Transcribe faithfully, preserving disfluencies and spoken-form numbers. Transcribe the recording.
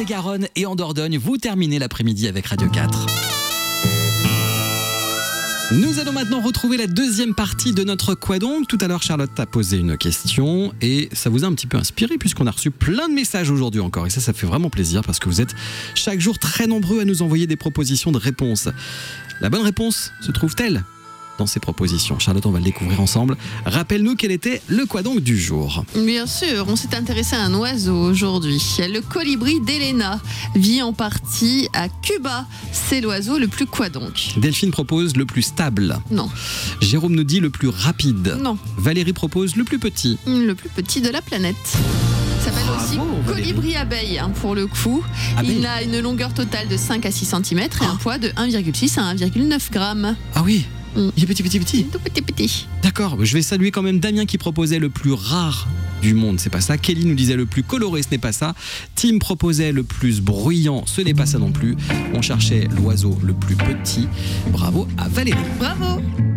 Lot-et-Garonne et en Dordogne. Vous terminez l'après-midi avec Radio quatre. Nous allons maintenant retrouver la deuxième partie de notre Quoi donc. Tout à l'heure, Charlotte a posé une question et ça vous a un petit peu inspiré puisqu'on a reçu plein de messages aujourd'hui encore. Et ça, ça fait vraiment plaisir parce que vous êtes chaque jour très nombreux à nous envoyer des propositions de réponses. La bonne réponse se trouve-t-elle dans ces propositions? Charlotte, on va le découvrir ensemble. Rappelle-nous quel était le Quoi donc du jour. Bien sûr, on s'est intéressé à un oiseau aujourd'hui. Le colibri d'Elena vit en partie à Cuba. C'est l'oiseau le plus quoi donc? Delphine propose le plus stable. Non. Jérôme nous dit le plus rapide. Non. Valérie propose le plus petit. Le plus petit de la planète. Ça s'appelle aussi colibri abeille hein, pour le coup. Abeille. Il a une longueur totale de cinq à six centimètres et un poids de un virgule six à un virgule neuf grammes. Ah oui. Mm. Il est petit, petit, petit. Tout petit petit. D'accord, je vais saluer quand même Damien qui proposait le plus rare du monde, c'est pas ça. Kelly nous disait le plus coloré, ce n'est pas ça. Tim proposait le plus bruyant, ce n'est pas ça non plus. On cherchait l'oiseau le plus petit. Bravo à Valérie. Bravo.